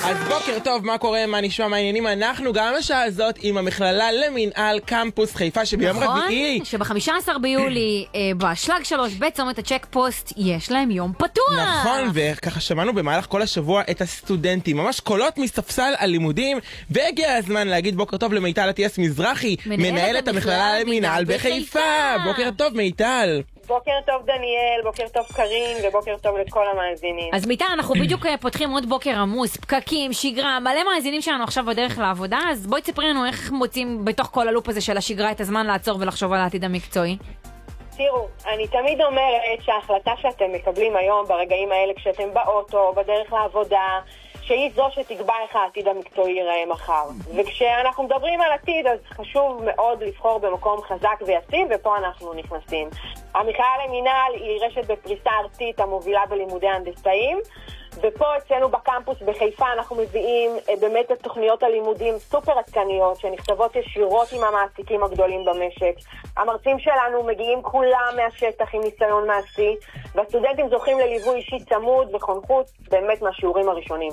אז בוקר טוב, מה קורה, מה נשמע, מה העניינים? אנחנו גם השעה הזאת עם המכללה למינהל קמפוס חיפה שביום רביעי. שב-15 ביולי באשלג 3 בצומת הצ'ק פוסט יש להם יום פתוח. נכון, וככה שמענו במהלך כל השבוע את הסטודנטים, ממש קולות מספסל הלימודים, והגיע הזמן להגיד בוקר טוב למיטל אטיאס מזרחי, מנהלת המכללה למינהל בחיפה. בוקר טוב מיטל. בוקר טוב דניאל, בוקר טוב קרין ובוקר טוב לכל המאזינים. אז מיטל, אנחנו בדיוק פותחים עוד בוקר עמוס, פקקים, שגרה, מלא מאזינים שלנו עכשיו בדרך לעבודה, אז בואי תספרי לנו איך מוצאים בתוך כל הלופ הזה של השגרה את הזמן לעצור ולחשוב על העתיד המקצועי. תראו, אני תמיד אומרת שההחלטה שאתם מקבלים היום ברגעים האלה כשאתם באוטו, בדרך לעבודה, שהיא זו שתקבע איך העתיד המקצועי ייראה מחר. וכשאנחנו מדברים על עתיד, אז חשוב מאוד לבחור במקום חזק ויציב, ופה אנחנו נכנסים. המכללה למינהל היא רשת בפריסה ארצית המובילה בלימודי הנדסאים, ופה אצלנו בקמפוס בחיפה אנחנו מביאים באמת את תוכניות הלימודים סופר עדכניות שנכתבות ישירות עם המעסיקים הגדולים במשק. המרצים שלנו מגיעים כולם מהשטח עם ניסיון מעשי, והסטודנטים זוכים לליווי אישי צמוד וחונכות באמת מהשיעורים הראשונים.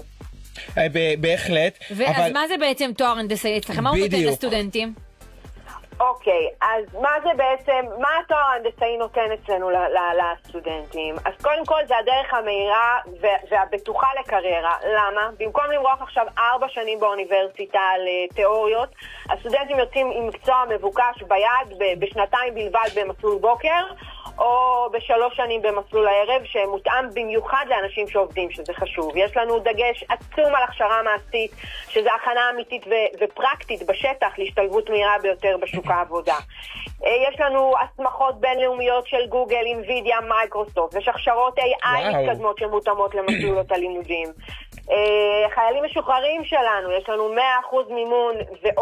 בהחלט. אז מה זה בעצם תואר הנדסאי אצלכם? מה הוא נותן לסטודנטים? אוקיי, אז מה זה בעצם, מה התואר ההנדסאי נותן אצלנו לסטודנטים? אז קודם כל זה הדרך המהירה והבטוחה לקריירה. למה? במקום למרוח עכשיו 4 שנים באוניברסיטה על תיאוריות, הסטודנטים יוצאים עם מקצוע מבוקש ביד בשנתיים בלבד במסלול בוקר, או ב3 שנים במסלול הערב, שמותאם במיוחד לאנשים שעובדים, שזה חשוב. יש לנו דגש עצום על הכשרה מעשית, שזה הכנה אמיתית ופרקטית בשטח להשתלבות מהירה ביותר בשוק העבודה. יש לנו הסמכות בינלאומיות של גוגל, אינווידיה, מייקרוסופט, יש הכשרות AI מתקדמות שמותאמות למסלולות הלימודים. חיילים משוחררים שלנו, יש לנו 100% מימון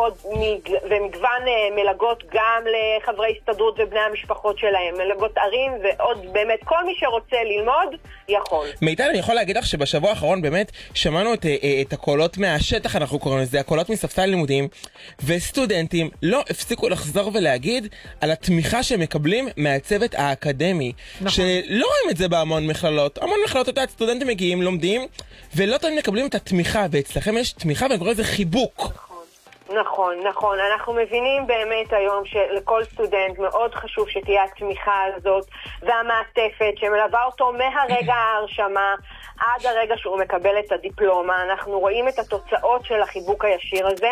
ומגוון מלגות גם לחברי הסתדרות ובני המשפחות שלהם, מלגות ערים ועוד באמת כל מי שרוצה ללמוד יכול. מיטל, אני יכול להגיד לך שבשבוע האחרון באמת שמענו את הקולות מהשטח, אנחנו קוראים לזה, הקולות מספסל לימודים, וסטודנטים לא הפסיקו לחזור ולהגיד על התמיכה שהם מקבלים מהצוות האקדמי, נכון. שלא רואים את זה בהמון מכללות. המון מכללות אותה, סטודנטים מגיעים, לומדים, ולא תמיד מקבלים את התמיכה, ואצלכם יש תמיכה ואני קורא לזה חיבוק. נכון. אנחנו מבינים באמת היום שלכל סטודנט מאוד חשוב שתהיה התמיכה הזאת והמעטפת שמלווה אותו מהרגע ההרשמה עד הרגע שהוא מקבל את הדיפלומה. אנחנו רואים את התוצאות של החיבוק הישיר הזה,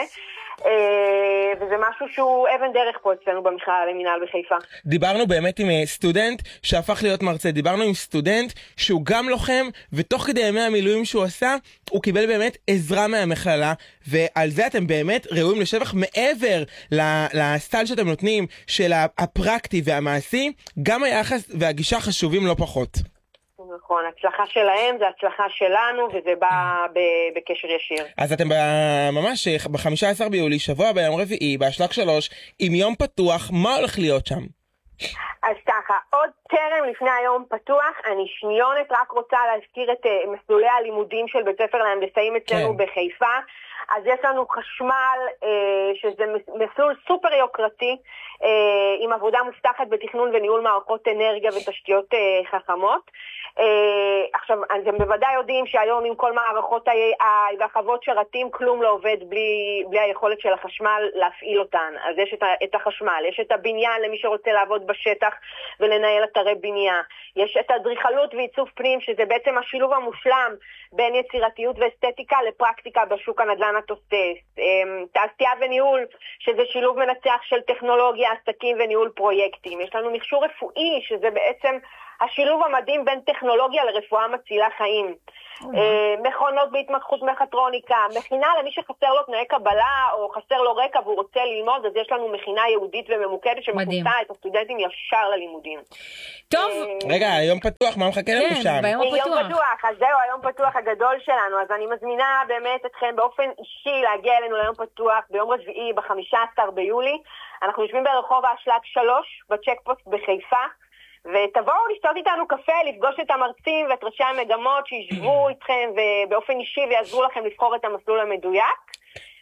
וזה משהו שהוא אבן דרך פה אצלנו במכללה למינהל בחיפה. דיברנו באמת עם סטודנט שהפך להיות מרצה, דיברנו עם סטודנט שהוא גם לוחם, ותוך כדי ימי המילואים שהוא עשה, הוא קיבל באמת עזרה מהמכללה, ועל זה אתם באמת ראויים לשבח. מעבר לסטייל שאתם נותנים של הפרקטי והמעשי, גם היחס והגישה חשובים לא פחות. נכון, הצלחה שלהם זה הצלחה שלנו, וזה בא בקשר ישיר. אז אתם ממש ב-15 ביולי, שבוע ביום רביעי, באשלג 3, עם יום פתוח, מה הולך להיות שם? אז ככה, עוד טרם לפני היום פתוח, אני שניונת רק רוצה להזכיר את מסלולי הלימודים של בית ספר להנדסאים אצלנו בחיפה. אז יש לנו חשמל, שזה מסלול סופר יוקרתי, עם עבודה מובטחת בתכנון וניהול מערכות אנרגיה ותשתיות חכמות. עכשיו, אתם בוודאי יודעים שהיום עם כל מערכות ה-AI והחוות שרתים, כלום לא עובד בלי היכולת של החשמל להפעיל אותן. אז יש את החשמל, יש את הבניין למי שרוצה לעבוד בשטח ולנהל אתרי בנייה. יש את הדריכלות ועיצוב פנים, שזה בעצם השילוב המושלם בין יצירתיות ואסתטיקה לפרקטיקה בשוק הנדל"ן התוסס. תעשייה וניהול, שזה שילוב מנצח של טכנולוגיה, עסקים וניהול פרויקטים. יש לנו מכשור רפואי, שזה בעצם השילוב המדהים בין טכנולוגיה לרפואה מצילה חיים. מכונות בהתמחות מחטרוניקה, מכינה למי שחסר לו תנאי קבלה או חסר לו רקע והוא רוצה ללמוד, אז יש לנו מכינה יהודית וממוקדת שמכניסה את הסטודנטים ישר ללימודים. טוב. רגע, היום פתוח, מה מחכה לנו שם? יום פתוח, אז זהו, היום פתוח הגדול שלנו, אז אני מזמינה באמת אתכם באופן אישי להגיע אלינו ליום פתוח ביום רביעי ב-15 ביולי. אנחנו יושבים ברחוב האשלג 3 בצ'ק פוסט בחיפה. ותבואו לשתות איתנו קפה, לפגוש את המרצים ואת ראשי המגמות שישבו איתכם ובאופן אישי ויעזרו לכם לבחור את המסלול המדויק.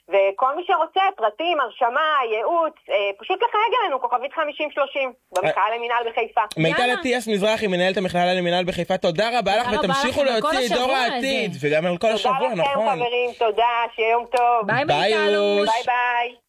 וכל מי שרוצה, פרטים, הרשמה, ייעוץ, פשוט לחייג אלינו, כוכבית 5030, במכללה למינהל בחיפה. מיטל אטיאס מזרחי, מנהלת המכללה למינהל בחיפה, תודה רבה לך, ותמשיכו להוציא דור העתיד, וגם על כל השבוע, נכון. תודה לכם חברים, תודה, שיהיה יום טוב. ביי מיטל. ביי ביי.